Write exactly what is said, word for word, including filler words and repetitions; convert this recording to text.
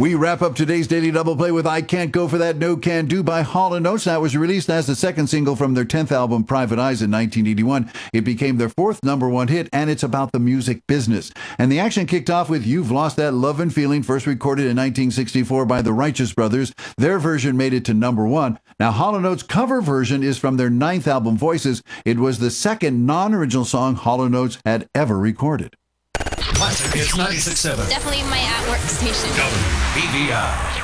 We wrap up today's Daily Double Play with I Can't Go For That No Can Do by Hall and Oates. That was released as the second single from their tenth album, Private Eyes, in nineteen eighty-one. It became their fourth number one hit, and it's about the music business. And the action kicked off with You've Lost That Love and Feeling, first recorded in nineteen sixty-four by the Righteous Brothers. Their version made it to number one. Now, Hall and Oates' cover version is from their ninth album, Voices. It was the second non-original song Hall and Oates had ever recorded. Classic Hits ninety-six point seven. Definitely my at-work station. W B V I.